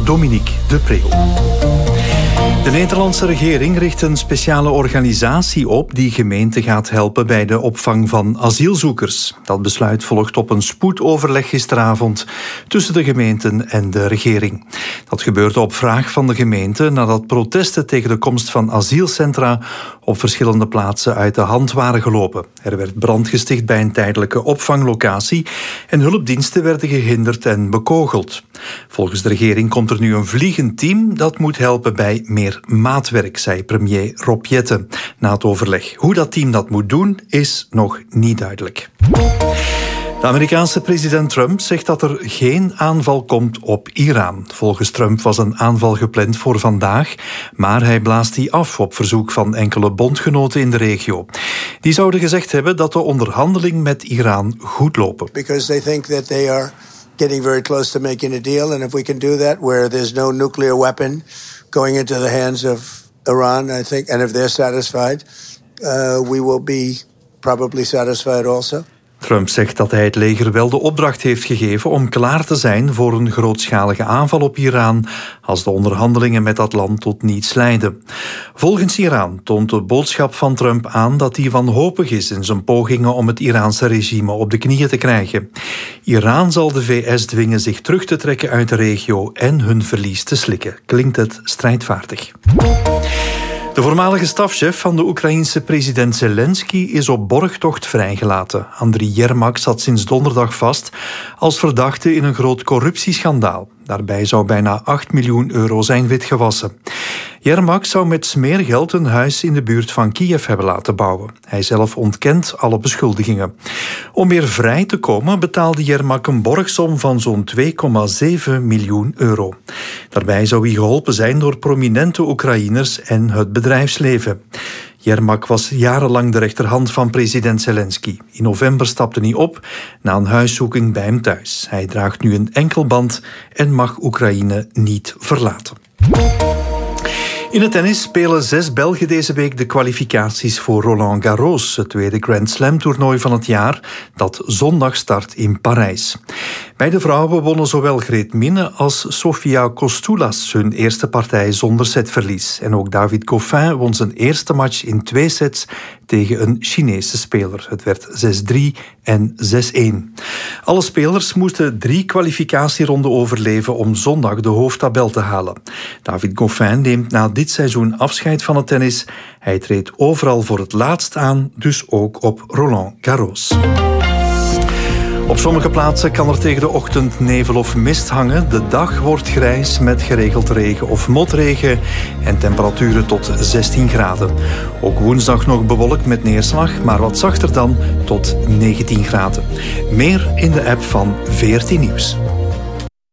Dominique de Preeuw. De Nederlandse regering richt een speciale organisatie op die gemeenten gaat helpen bij de opvang van asielzoekers. Dat besluit volgt op een spoedoverleg gisteravond tussen de gemeenten en de regering. Dat gebeurde op vraag van de gemeente nadat protesten tegen de komst van asielcentra op verschillende plaatsen uit de hand waren gelopen. Er werd brand gesticht bij een tijdelijke opvanglocatie en hulpdiensten werden gehinderd en bekogeld. Volgens de regering komt er nu een vliegend team dat moet helpen bij meer maatwerk, zei premier Rob Jetten na het overleg. Hoe dat team dat moet doen, is nog niet duidelijk. De Amerikaanse president Trump zegt dat er geen aanval komt op Iran. Volgens Trump was een aanval gepland voor vandaag, maar hij blaast die af op verzoek van enkele bondgenoten in de regio. Die zouden gezegd hebben dat de onderhandelingen met Iran goed lopen. Because they think that they are getting very close to making a deal, and if we can do that where there's no nuclear weapon going into the hands of Iran, I think, and if they're satisfied, we will be probably satisfied also. Trump zegt dat hij het leger wel de opdracht heeft gegeven om klaar te zijn voor een grootschalige aanval op Iran als de onderhandelingen met dat land tot niets leiden. Volgens Iran toont de boodschap van Trump aan dat hij wanhopig is in zijn pogingen om het Iraanse regime op de knieën te krijgen. Iran zal de VS dwingen zich terug te trekken uit de regio en hun verlies te slikken. Klinkt het strijdvaardig. De voormalige stafchef van de Oekraïense president Zelensky is op borgtocht vrijgelaten. Andriy Yermak zat sinds donderdag vast als verdachte in een groot corruptieschandaal. Daarbij zou bijna 8 miljoen euro zijn witgewassen. Yermak zou met smeergeld een huis in de buurt van Kiev hebben laten bouwen. Hij zelf ontkent alle beschuldigingen. Om weer vrij te komen betaalde Yermak een borgsom van zo'n 2,7 miljoen euro. Daarbij zou hij geholpen zijn door prominente Oekraïners en het bedrijfsleven. Yermak was jarenlang de rechterhand van president Zelensky. In november stapte hij op na een huiszoeking bij hem thuis. Hij draagt nu een enkelband en mag Oekraïne niet verlaten. In het tennis spelen 6 Belgen deze week de kwalificaties voor Roland Garros, het tweede Grand Slam-toernooi van het jaar, dat zondag start in Parijs. Bij de vrouwen wonnen zowel Greet Minne als Sofia Kostoulas hun eerste partij zonder setverlies. En ook David Goffin won zijn eerste match in 2 sets tegen een Chinese speler. Het werd 6-3 en 6-1. Alle spelers moesten 3 kwalificatieronden overleven om zondag de hoofdtabel te halen. David Goffin neemt na dit seizoen afscheid van het tennis. Hij treedt overal voor het laatst aan, dus ook op Roland Garros. Op sommige plaatsen kan er tegen de ochtend nevel of mist hangen. De dag wordt grijs met geregeld regen of motregen en temperaturen tot 16 graden. Ook woensdag nog bewolkt met neerslag, maar wat zachter dan tot 19 graden. Meer in de app van VRT Nieuws.